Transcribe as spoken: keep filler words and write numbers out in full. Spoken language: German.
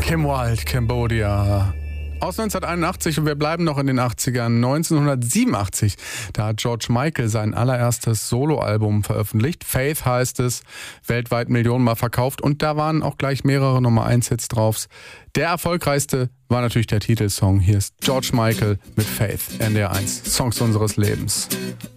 Kim Wilde, Cambodia. Aus neunzehnhunderteinundachtzig und wir bleiben noch in den achtzigern. neunzehnhundertsiebenundachtzig, da hat George Michael sein allererstes Soloalbum veröffentlicht. Faith heißt es, weltweit Millionenmal verkauft und da waren auch gleich mehrere Nummer eins Hits drauf. Der erfolgreichste war natürlich der Titelsong. Hier ist George Michael mit Faith, N D R eins, Songs unseres Lebens.